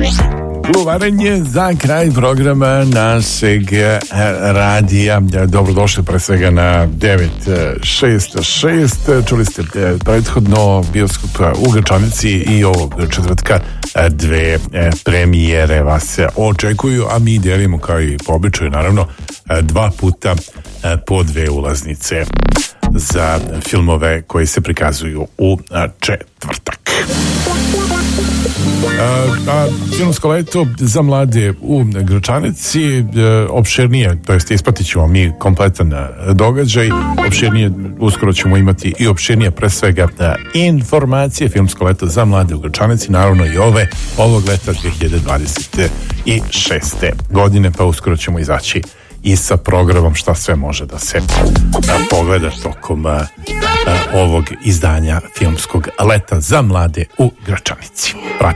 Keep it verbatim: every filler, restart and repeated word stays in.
Uvarenje za kraj programa našeg radija. Dobrodošli pre svega na devet šest šest. Čuli ste prethodno bioskop u Gračanici i ovog četvrtka dve premijere vas očekuju, a mi delimo kao i po običaju naravno dva puta po dve ulaznice za filmove koji se prikazuju u četvrtak. A, a filmsko leto za mlade u Gračanici e, opširnije, to jest ispratit ćemo mi kompletan događaj, opširnije, uskoro ćemo imati i opširnije pre svega e, informacije. Filmsko leto za mlade u Gračanici, naravno i ove ovog leta dve hiljade dvadeset šeste godine, pa uskoro ćemo izaći i sa programom šta sve može da se a, pogleda tokom a, a, ovog izdanja filmskog leta za mlade u Gračanici. Pratite